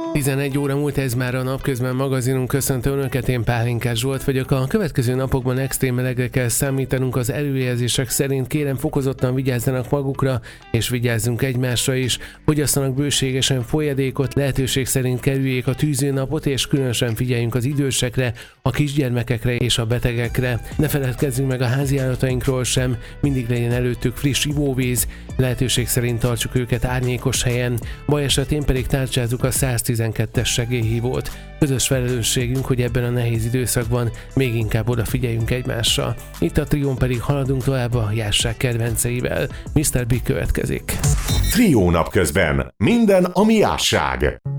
11 óra múlt, ez már a Napközben magazinunk. Köszöntöm Önöket, én Pálinkás Zsolt vagyok. A következő napokban extrém melegre kell számítanunk az előjelzések szerint. Kérem, fokozottan vigyázzanak magukra, és vigyázzunk egymásra is. Fogyasszanak bőségesen folyadékot, lehetőség szerint kerüljék a tűzőnapot, és különösen figyeljünk az idősekre, a kisgyermekekre és a betegekre. Ne feledkezzünk meg a háziállatainkról sem, mindig legyen előttük friss ivóvíz, lehetőség szerint tartsuk őket árnyékos helyen, baj esetén pedig tárcsázzuk a 112-es segélyhívót. Közös felelősségünk, hogy ebben a nehéz időszakban még inkább odafigyeljünk egymásra. Itt a Trión pedig haladunk tovább a jásság kedvenceivel. Mr. Big következik. Trió Napközben. Minden, ami jásság.